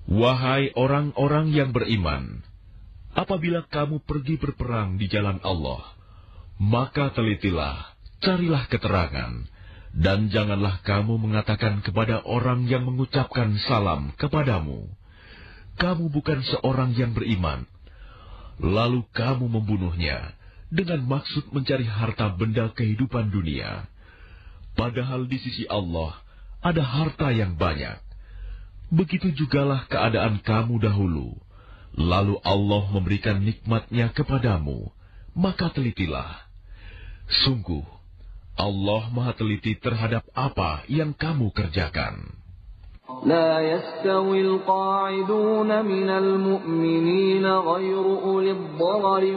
Wahai orang-orang yang beriman, apabila kamu pergi berperang di jalan Allah, maka telitilah, carilah keterangan, dan janganlah kamu mengatakan kepada orang yang mengucapkan salam kepadamu, kamu bukan seorang yang beriman, lalu kamu membunuhnya dengan maksud mencari harta benda kehidupan dunia. Padahal di sisi Allah ada harta yang banyak. Begitu jugalah keadaan kamu dahulu. Lalu Allah memberikan nikmat-Nya kepadamu, maka telitilah. Sungguh, Allah Maha teliti terhadap apa yang kamu kerjakan. لا يستوي القاعدون من المؤمنين غير أولي الضرر